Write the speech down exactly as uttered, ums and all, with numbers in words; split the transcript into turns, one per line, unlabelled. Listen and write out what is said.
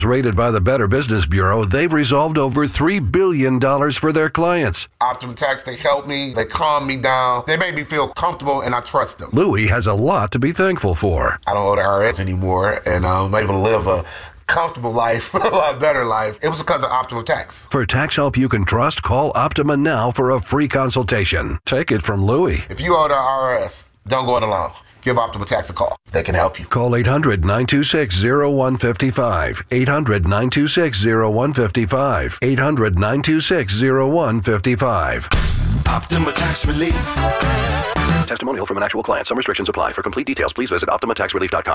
Rated by the Better Business Bureau, they've resolved over three billion dollars for their clients.
Optima Tax, they help me, they calm me down, they make me feel comfortable, and I trust them.
Louis has a lot to be thankful for.
I don't owe the I R S anymore, and I'm able to live a comfortable life, a lot better life. It was because of Optima Tax.
For tax help you can trust, call Optima now for a free consultation. Take it from Louis.
If you owe the I R S, don't go it alone. Give Optima Tax a call. They can help you.
Call eight hundred, nine two six, zero one five five. eight hundred, nine two six, zero one five five. eight hundred, nine two six, zero one five five.
Optima Tax Relief.
Testimonial from an actual client. Some restrictions apply. For complete details, please visit optima tax relief dot com.